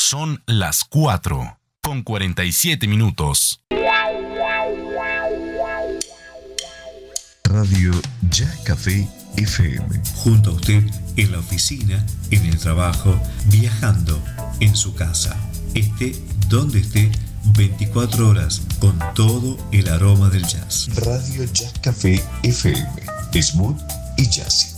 Son las 4:47. Radio Ya Café FM. Junto a usted en la oficina, en el trabajo, viajando, en su casa. Esté donde esté, 24 horas con todo el aroma del jazz. Radio Ya Café FM. Smooth y jazzy.